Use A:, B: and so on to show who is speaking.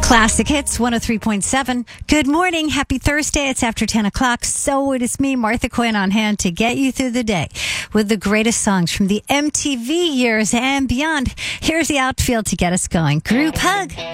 A: Classic Hits 103.7. Good morning. Happy Thursday. It's after 10 o'clock. So it is me, Martha Quinn, on hand to get you through the day with the greatest songs from the MTV years and beyond. Here's the outfield to get us going. Group hug.